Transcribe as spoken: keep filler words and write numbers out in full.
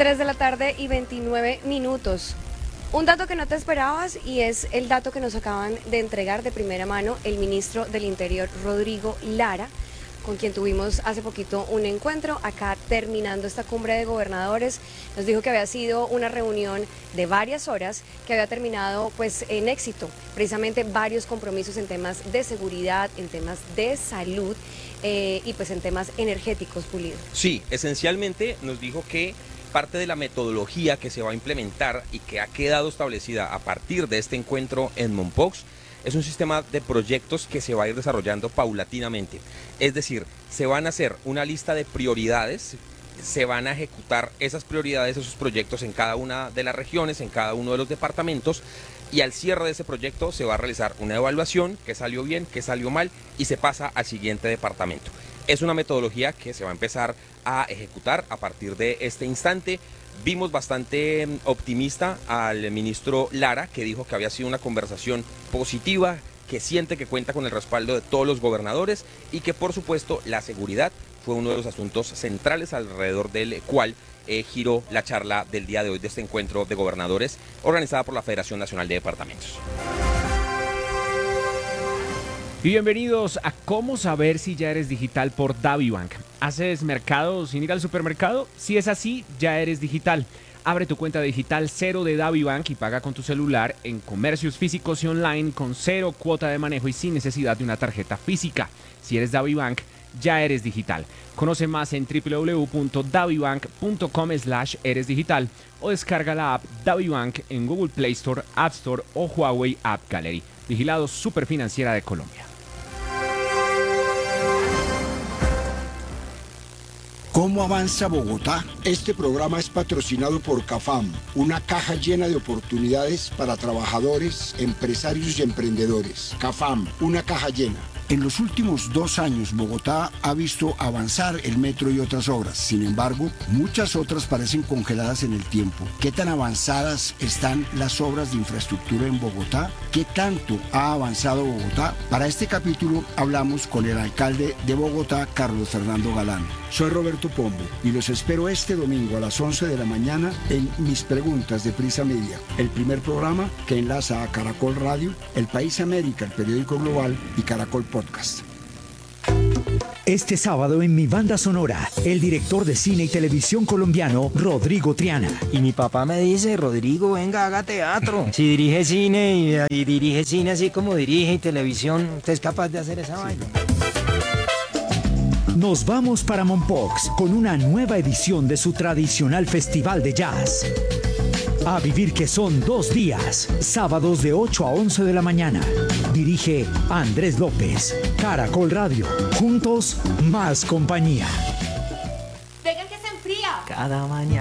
tres de la tarde y veintinueve minutos. Un dato que no te esperabas y es el dato que nos acaban de entregar de primera mano el ministro del Interior, Rodrigo Lara, con quien tuvimos hace poquito un encuentro acá terminando esta cumbre de gobernadores. Nos dijo que había sido una reunión de varias horas que había terminado pues en éxito, precisamente varios compromisos en temas de seguridad, en temas de salud eh, y pues en temas energéticos, Pulido. Sí, esencialmente nos dijo que parte de la metodología que se va a implementar y que ha quedado establecida a partir de este encuentro en Mompox es un sistema de proyectos que se va a ir desarrollando paulatinamente. Es decir, se van a hacer una lista de prioridades, se van a ejecutar esas prioridades, esos proyectos en cada una de las regiones, en cada uno de los departamentos, y al cierre de ese proyecto se va a realizar una evaluación, qué salió bien, qué salió mal, y se pasa al siguiente departamento. Es una metodología que se va a empezar a ejecutar a partir de este instante. Vimos bastante optimista al ministro Lara, que dijo que había sido una conversación positiva, que siente que cuenta con el respaldo de todos los gobernadores y que por supuesto la seguridad fue uno de los asuntos centrales alrededor del cual eh, giró la charla del día de hoy de este encuentro de gobernadores organizada por la Federación Nacional de Departamentos. Y bienvenidos a Cómo saber si ya eres digital por DaviBank. ¿Haces mercado sin ir al supermercado? Si es así, ya eres digital. Abre tu cuenta digital cero de DaviBank y paga con tu celular en comercios físicos y online con cero cuota de manejo y sin necesidad de una tarjeta física. Si eres DaviBank, ya eres digital. Conoce más en w w w punto davibank punto com slash eres digital o descarga la app DaviBank en Google Play Store, App Store o Huawei App Gallery. Vigilado Superfinanciera de Colombia. ¿Cómo avanza Bogotá? Este programa es patrocinado por CAFAM, una caja llena de oportunidades para trabajadores, empresarios y emprendedores. CAFAM, una caja llena. En los últimos dos años, Bogotá ha visto avanzar el metro y otras obras. Sin embargo, muchas otras parecen congeladas en el tiempo. ¿Qué tan avanzadas están las obras de infraestructura en Bogotá? ¿Qué tanto ha avanzado Bogotá? Para este capítulo hablamos con el alcalde de Bogotá, Carlos Fernando Galán. Soy Roberto Pombo y los espero este domingo a las once de la mañana en Mis Preguntas de Prisa Media, el primer programa que enlaza a Caracol Radio, El País América, el periódico global y Caracol Podcast. Este sábado en Mi Banda Sonora, el director de cine y televisión colombiano, Rodrigo Triana. Y mi papá me dice, Rodrigo, venga, haga teatro. Si dirige cine y, y dirige cine así como dirige y televisión, ¿usted es capaz de hacer esa vaina? Nos vamos para Mompox con una nueva edición de su tradicional festival de jazz. A vivir que son dos días, sábados de ocho a once de la mañana. Dirige Andrés López. Caracol Radio. Juntos, más compañía. Venga que se enfría. Cada mañana.